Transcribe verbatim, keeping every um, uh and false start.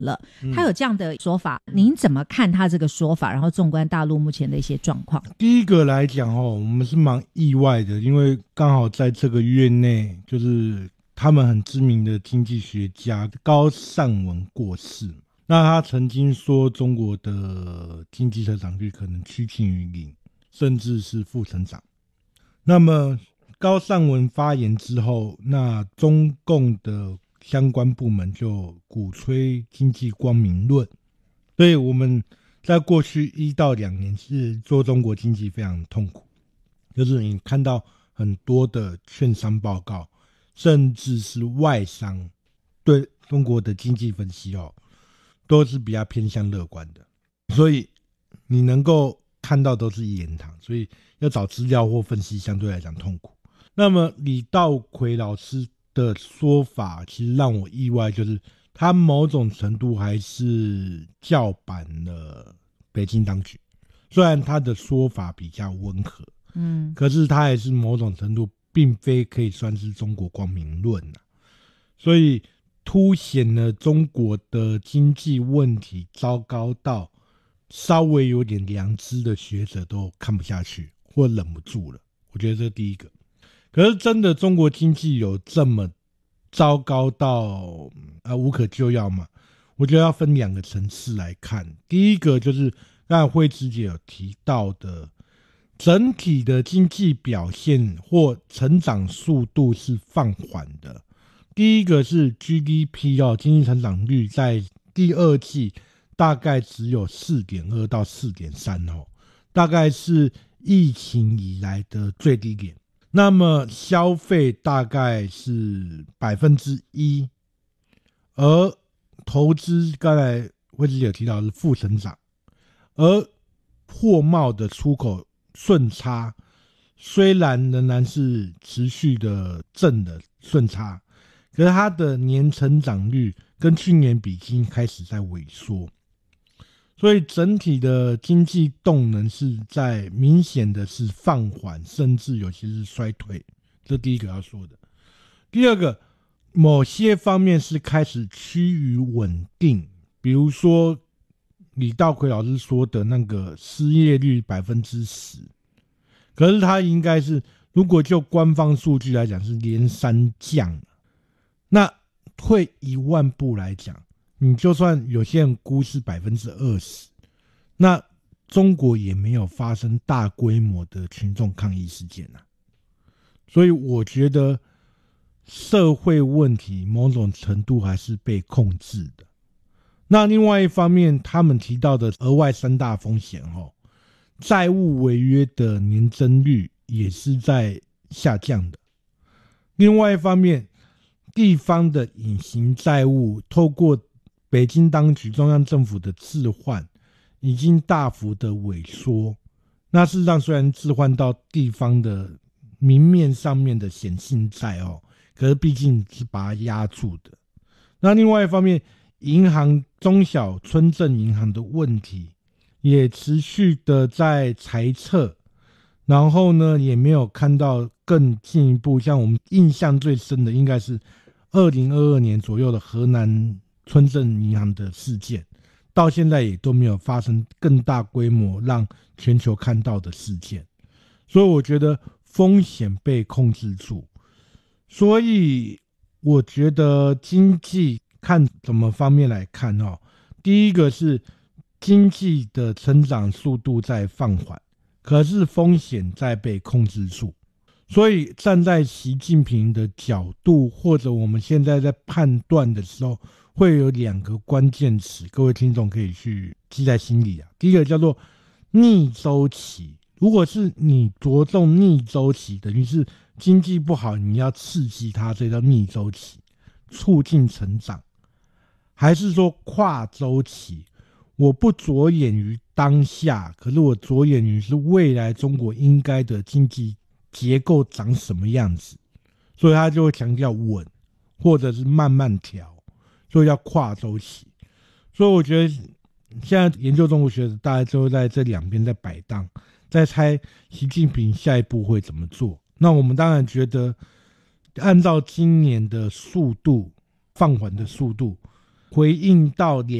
了，他有这样的说法，嗯、您怎么看他这个说法？然后纵观大陆目前的一些状况， 第一个来讲哦，我们是蛮意外的，因为刚好在这个月内，就是他们很知名的经济学家高善文过世。那他曾经说中国的经济成长率可能趋近于零，甚至是负成长。那么高善文发言之后，那中共的相关部门就鼓吹经济光明论，所以我们在过去一到两年是做中国经济非常痛苦，就是你看到很多的券商报告，甚至是外商对中国的经济分析哦，都是比较偏向乐观的，所以你能够看到都是一言堂，所以要找资料或分析相对来讲痛苦。那么李稻葵老师的说法其实让我意外，就是他某种程度还是叫板了北京当局，虽然他的说法比较温和，嗯，可是他还是某种程度并非可以算是中国光明论啊，所以凸显了中国的经济问题糟糕到稍微有点良知的学者都看不下去或忍不住了，我觉得这是第一个。可是真的中国经济有这么糟糕到呃无可救药吗？我觉得要分两个层次来看。第一个就是刚才惠芝姐有提到的，整体的经济表现或成长速度是放缓的。第一个是 G D P 哦，经济成长率在第二季大概只有 四点二 到 四点三 哦，大概是疫情以来的最低点。那么消费大概是百分之一，而投资刚才惠芝姐有提到是负成长，而货贸的出口顺差虽然仍然是持续的正的顺差，可是它的年成长率跟去年比已经开始在萎缩，所以整体的经济动能是在明显的是放缓，甚至有些是衰退，这第一个要说的。第二个，某些方面是开始趋于稳定，比如说李稻葵老师说的那个失业率 百分之十， 可是它应该是如果就官方数据来讲是连三降，那退一万步来讲，你就算有些人估是 百分之二十， 那中国也没有发生大规模的群众抗议事件啊。所以我觉得社会问题某种程度还是被控制的。那另外一方面，他们提到的额外三大风险哦，债务违约的年增率也是在下降的。另外一方面，地方的隐形债务透过北京当局中央政府的置换已经大幅的萎缩，那事实上虽然置换到地方的明面上面的显性债哦，可是毕竟是把它压住的。那另外一方面，银行中小村镇银行的问题也持续的在裁撤，然后呢也没有看到更进一步，像我们印象最深的应该是二零二二年左右的河南村镇银行的事件，到现在也都没有发生更大规模让全球看到的事件，所以我觉得风险被控制住。所以我觉得经济看什么方面来看哦，第一个是经济的成长速度在放缓，可是风险在被控制住。所以站在习近平的角度，或者我们现在在判断的时候，会有两个关键词，各位听众可以去记在心里啊。第一个叫做逆周期，如果是你着重逆周期，等于是经济不好，你要刺激它，这叫逆周期，促进成长。还是说跨周期，我不着眼于当下，可是我着眼于是未来中国应该的经济结构长什么样子，所以他就会强调稳，或者是慢慢调，所以要跨周期。所以我觉得现在研究中国学者大家都在这两边在摆荡，在猜习近平下一步会怎么做。那我们当然觉得按照今年的速度放缓的速度， 回应到